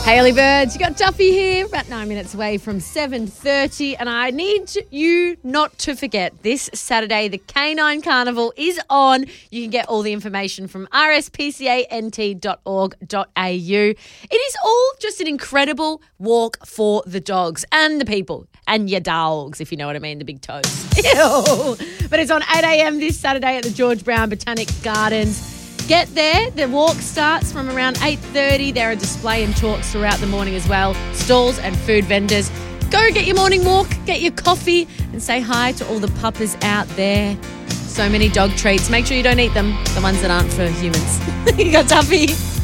Hey, early birds, you got Duffy here, about 9 minutes away from 7:30, and I need you not to forget this Saturday, the Canine Carnival is on. You can get all the information from rspcant.org.au. It is all just an incredible walk for the dogs and the people and your dogs, if you know what I mean, the big toes. Ew. But it's on 8 a.m. this Saturday at the George Brown Botanic Gardens. Get there. The walk starts from around 8:30. There are display and talks throughout the morning as well. Stalls and food vendors. Go get your morning walk, get your coffee, and say hi to all the puppers out there. So many dog treats. Make sure you don't eat them, the ones that aren't for humans. You got Duffy.